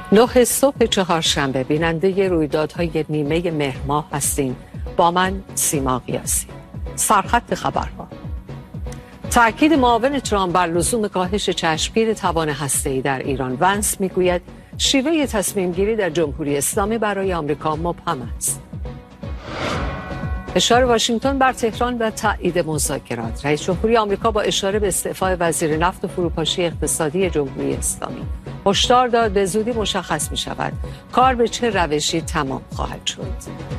9 صبح چهارشنبه بیننده رویدادهای نیمه مهر ماه هستیم. با من سیما قیاسی. سرخط خبرها. تأکید معاون ترامپ بر لزوم کاهش چشمگیر توان هسته‌ای در ایران. ونس میگوید شیوه تصمیم گیری در جمهوری اسلامی برای آمریکا مبهم است. اشاره واشنگتن بر تهران و تایید مذاکرات. رئیس جمهوری آمریکا با اشاره به استعفای وزیر نفت و فروپاشی اقتصادی جمهوری اسلامی هشدار داد به زودی مشخص می شود کار به چه روشی تمام خواهد شد.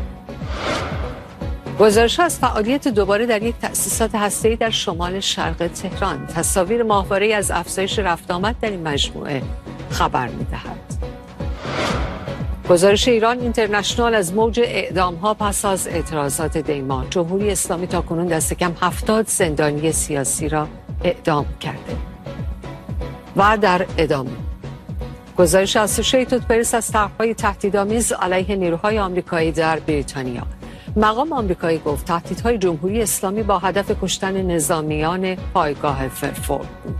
گزارش از فعالیت دوباره در یک تأسیسات هسته‌ای در شمال شرق تهران. تصاویر ماهواره‌ای از افزایش رفت آمد در این مجموعه خبر می دهد. گزارش ایران اینترنشنال از موج اعدام‌ها پس از اعتراضات دی‌ماه. جمهوری اسلامی تاکنون دست کم 70 زندانی سیاسی را اعدام کرده. و در ادامه گزارش اسوشییتد پرس از طرح‌های تهدیدآمیز علیه نیروهای آمریکایی در بریتانیا. مقام آمریکایی گفت تهدیدهای جمهوری اسلامی با هدف کشتن نظامیان پایگاه فرفورد بود.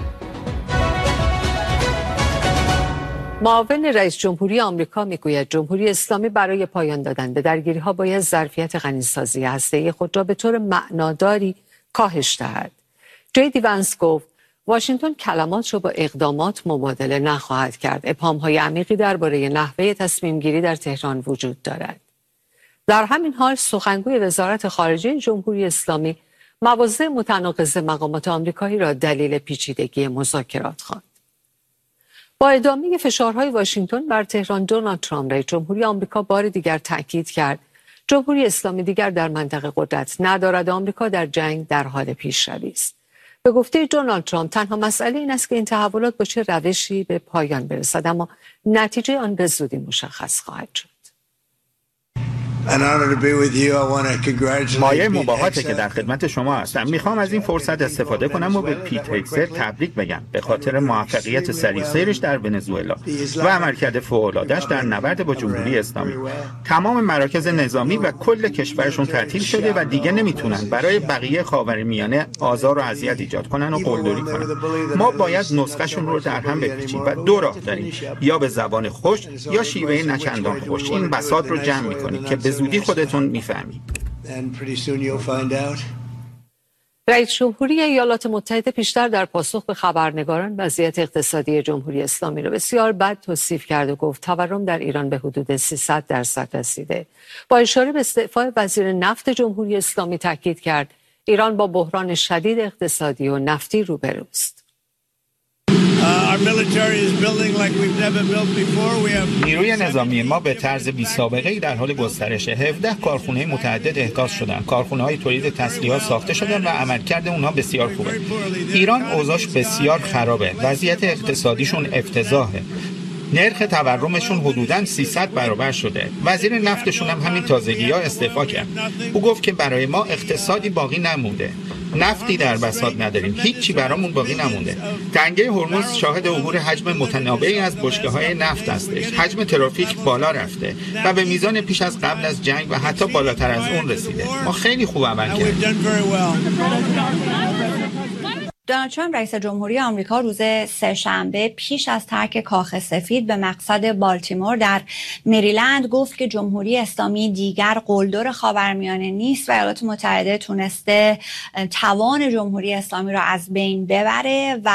معاون رئیس جمهوری آمریکا میگوید جمهوری اسلامی برای پایان دادن به درگیری‌ها باید ظرفیت غنیسازی هسته‌ای خود را به طور معناداری کاهش دهد. جی ونس گفت واشنگتن کلمات را با اقدامات مبادله نخواهد کرد. ابهام‌های عمیقی درباره نحوه تصمیم‌گیری در تهران وجود دارد. در همین حال سخنگوی وزارت خارجه جمهوری اسلامی مواضع متناقض مقامات آمریکایی را دلیل پیچیدگی مذاکرات خواند. با ادامه فشارهای واشنگتن بر تهران، دونالد ترامپ رئیس جمهوری آمریکا بار دیگر تاکید کرد جمهوری اسلامی دیگر در منطقه قدرت ندارد. آمریکا در جنگ در حال پیشروی است. به گفته دونالد ترامپ تنها مسئله این است که این تحولات با چه روشی به پایان برسد، اما نتیجه آن به زودی مشخص خواهد شد. مایه مباهاته که در خدمت شما هستم. میخوام از این فرصت استفاده کنم و به پیت هگست تبریک بگم به خاطر موفقیت سریع سیرش در ونزوئلا و عملکرد فوق‌العاده‌اش در نبرد با جمهوری اسلامی. تمام مراکز نظامی و کل کشورشون تعطیل شده و دیگه نمیتونن برای بقیه خاورمیانه آزار و اذیت ایجاد کنن و قلدری کنن. ما باید نسخه‌شون رو در هم بپیچیم و دو راه داریم، یا به زبان خوش یا شیوه نچندان خوش. این بساط رو جمع می‌کنیم که به زودی خودتون میفهمید. رئیس جمهوری ایالات متحده پیشتر در پاسخ به خبرنگاران وضعیت اقتصادی جمهوری اسلامی را بسیار بد توصیف کرد و گفت تورم در ایران به حدود 300% رسیده. با اشاره به استعفای وزیر نفت جمهوری اسلامی تاکید کرد ایران با بحران شدید اقتصادی و نفتی روبروست. نیروی نظامی ما به طرز بی‌سابقه‌ای در حال گسترشه. 17 کارخانه متعدد احداث شدن. کارخانه‌های تولید تسلیحات ساخته شدن و عملکرد اونها بسیار خوبه. ایران اوضاعش بسیار خرابه. وضعیت اقتصادیشون افتضاحه. نرخ تورمشون حدوداً 300 برابر شده. وزیر نفتشون هم همین تازگی‌ها استعفا کرد. او گفت که برای ما اقتصادی باقی نمونده. نفتی در بساط نداریم. هیچی برامون باقی نمونده. تنگه هرمز شاهد عبور حجم متنوعی از بشکه‌های نفت هستش. حجم ترافیک بالا رفته و به میزان پیش از قبل از جنگ و حتی بالاتر از اون رسیده. ما خیلی خوب عمل کردیم. دونالد ترامپ رئیس جمهوری آمریکا روز سه‌شنبه پیش از ترک کاخ سفید به مقصد بالتیمور در مریلند گفت که جمهوری اسلامی دیگر قلدر خاورمیانه نیست و ایالات متحده تونسته توان جمهوری اسلامی را از بین ببره و